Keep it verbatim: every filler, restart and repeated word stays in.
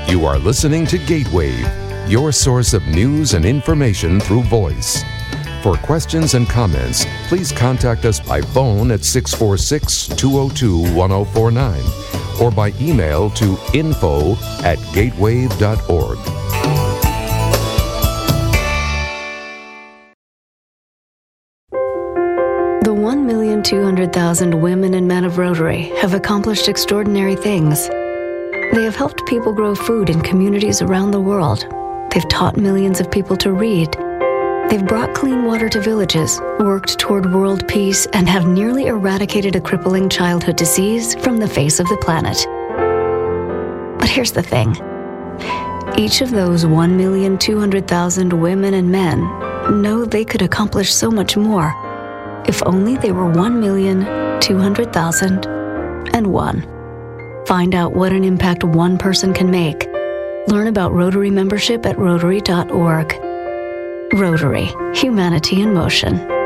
You are listening to Gatewave, your source of news and information through voice. For questions and comments, please contact us by phone at six four six, two oh two, one oh four nine or by email to info at gatewave dot org. The one million two hundred thousand women and men of Rotary have accomplished extraordinary things. They have helped people grow food in communities around the world. They've taught millions of people to read. They've brought clean water to villages, worked toward world peace, and have nearly eradicated a crippling childhood disease from the face of the planet. But here's the thing. Each of those one million two hundred thousand women and men know they could accomplish so much more if only they were one million two hundred thousand and one. Find out what an impact one person can make. Learn about Rotary membership at rotary dot org. Rotary, humanity in motion.